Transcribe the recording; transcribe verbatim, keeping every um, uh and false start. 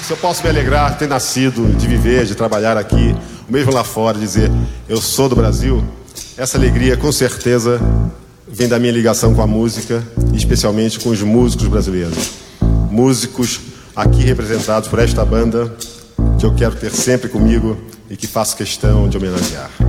Se eu posso me alegrar de ter nascido, de viver, de trabalhar aqui, mesmo lá fora, dizer eu sou do Brasil, essa alegria com certeza vem da minha ligação com a música, e especialmente com os músicos brasileiros. Músicos aqui representados por esta banda, que eu quero ter sempre comigo e que faço questão de homenagear.